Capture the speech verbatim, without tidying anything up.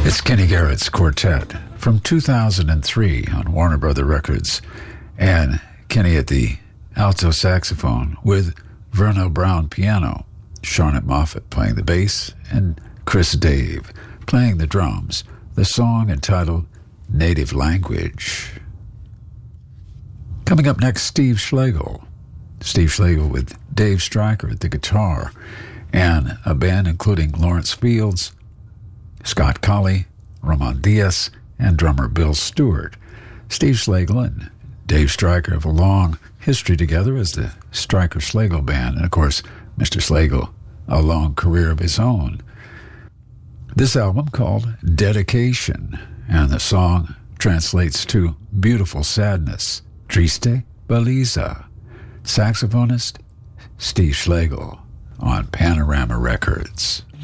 It's Kenny Garrett's Quartet from two thousand three on Warner Brother Records, and Kenny at the alto saxophone with Verno Brown piano, Charlotte Moffett playing the bass, and Chris Dave playing the drums. The song entitled Native Language. Coming up next, Steve Schlegel. Steve Schlegel with Dave Stryker at the guitar, and a band including Lawrence Fields, Scott Colley, Ramon Diaz, and drummer Bill Stewart. Steve Schlegel and Dave Stryker have a long history together as the Stryker-Schlegel Band, and of course, Mister Schlegel, a long career of his own. This album called Dedication, and the song translates to Beautiful Sadness, Triste Baliza. Saxophonist Steve Schlegel on Panorama Records.